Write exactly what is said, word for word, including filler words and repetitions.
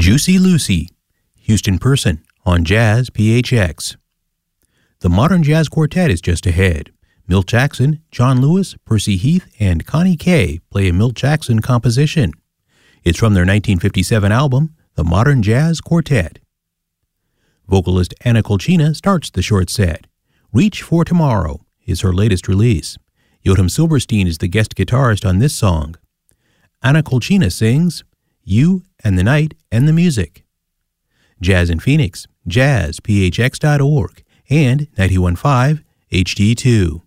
Juicy Lucy, Houston Person on Jazz P H X. The Modern Jazz Quartet is just ahead. Milt Jackson, John Lewis, Percy Heath, and Connie Kay play a Milt Jackson composition. It's from their nineteen fifty-seven album, The Modern Jazz Quartet. Vocalist Anna Kolchina starts the short set. Reach for Tomorrow is her latest release. Yotam Silverstein is the guest guitarist on this song. Anna Kolchina sings You and the Night and the Music. Jazz in Phoenix, jazz p h x dot org, and ninety-one point five H D two.